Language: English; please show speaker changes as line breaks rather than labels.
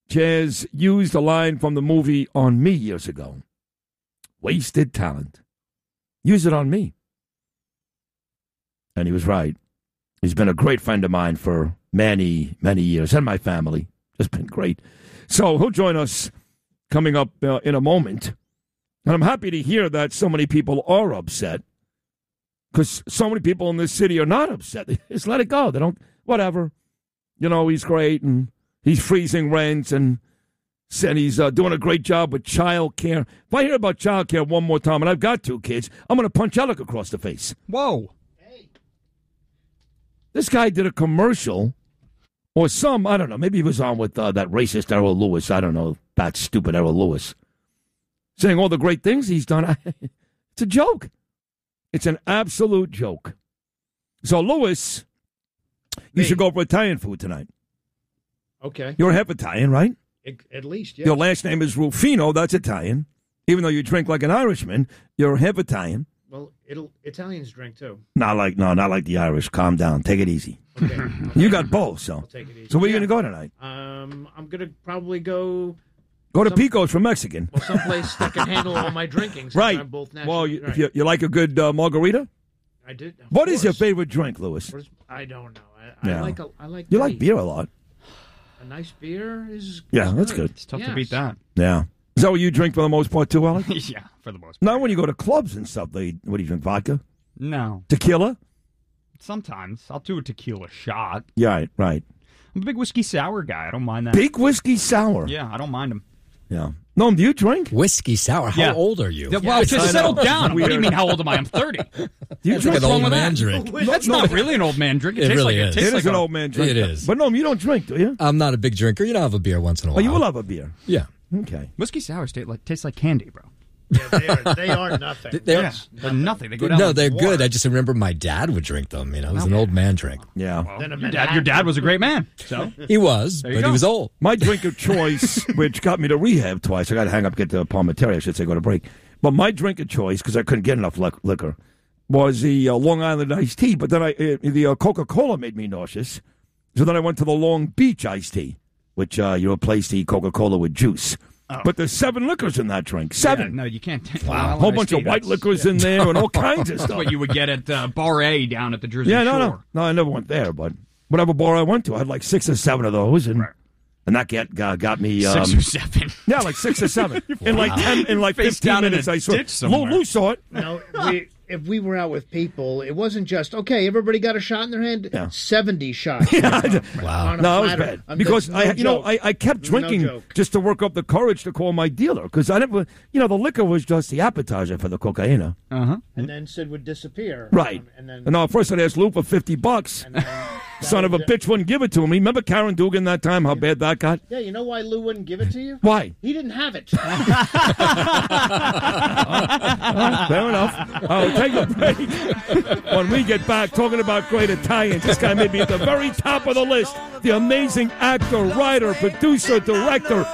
Chaz used a line from the movie On Me years ago. Wasted talent. Use it on me. And he was right. He's been a great friend of mine for many, many years, and my family. It's been great. So he'll join us coming up in a moment. And I'm happy to hear that so many people are upset, because so many people in this city are not upset. They just let it go. They don't, whatever. You know, he's great, and he's freezing rents, and he's doing a great job with child care. If I hear about child care one more time, and I've got 2 kids, I'm going to punch Alec across the face.
Whoa.
Hey.
This guy did a commercial, or I don't know, maybe he was on with that racist Errol Lewis. I don't know, that stupid Errol Lewis, saying all the great things he's done. It's a joke. It's an absolute joke. So, Lewis, you should go for Italian food tonight.
Okay.
You're half Italian, right?
At least, yeah.
Your last name is Rufino. That's Italian. Even though you drink like an Irishman, you're half Italian.
Well, Italians drink too.
Not like the Irish. Calm down. Take it easy.
Okay.
You got both, so.
I'll take it easy.
So where are you going to go tonight?
I'm going to probably go...
Go to Pico's for Mexican.
Well, someplace that can handle all my drinking. Since
Right.
I'm both
Well,
right.
you like a good margarita?
I did.
What is your favorite drink, Lewis?
I don't know.
Yeah.
I like.
You like beer a lot.
A nice beer is.
Yeah, that's good.
It's tough to beat that.
Yeah. Is that what you drink for the most part, too, Alec?
Yeah, for the most part.
Not when you go to clubs and stuff. What do you drink, vodka?
No.
Tequila?
Sometimes. I'll do a tequila shot.
Yeah, right.
I'm a big whiskey sour guy. I don't mind that.
Big whiskey sour?
Yeah, I don't mind them.
Yeah. No, do you drink?
Whiskey sour? How old are you?
Yeah, well, just settle down. What do you mean, how old am I? I'm 30.
Do you
That's like an old man drink.
That's not really an old man drink.
It really is.
It is an old man drink.
It is.
But no, you don't drink, do you?
I'm not a big drinker. I'll have a beer once in a while.
Oh, you will have a beer?
Yeah.
Okay.
Whiskey sours tastes like candy, bro.
Yeah, they are nothing.
They're nothing. They go down.
No, they're
water.
good. I just remember my dad would drink them. It was an old man drink.
Yeah.
Well, your dad was a great man. So
He was,
There you
but
go.
he was old.
My drink of choice, which got me to rehab twice, I got to hang up, get to Palminteri, I should say, go to break. But my drink of choice, because I couldn't get enough liquor, was the Long Island iced tea. But then the Coca-Cola made me nauseous. So then I went to the Long Beach iced tea, which you replace the Coca-Cola with juice.
Oh.
But there's 7 liquors in that drink. 7.
Yeah, no, you can't.
Wow. A whole bunch of white liquors in there and all kinds of
That's
stuff.
what you would get at Bar A down at the Jersey Shore.
No, I never went there, but whatever bar I went to, I had like 6 or 7 of those, and that got me
6 or 7.
Yeah, like 6 or 7 in like 15
down in
minutes.
a
I saw
ditch
it.
somewhere.
Lou saw it.
No, if we were out with people, it wasn't just okay. Everybody got a shot in their hand.
Yeah.
70 shots.
Wow.
No, it was bad because I kept drinking
joke.
just to work up the courage to call my dealer because I never, the liquor was just the appetizer for the cocaine.
Uh-huh.
And then Sid would disappear.
Right.
And then
no, first I'd ask Lou for $50.
and then
Son of a bitch wouldn't give it to him. Remember Karen Dugan that time? How bad that got?
Yeah, you know why Lou wouldn't give it to you?
Why?
He didn't have it.
Fair enough. I'll take a break. When we get back, talking about great Italians, this guy may be at the very top of the list. The amazing actor, writer, producer, director,